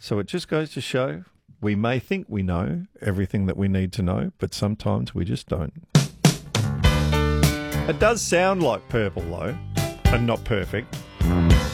So it just goes to show we may think we know everything that we need to know, but sometimes we just don't. It does sound like Purple, though, and not perfect.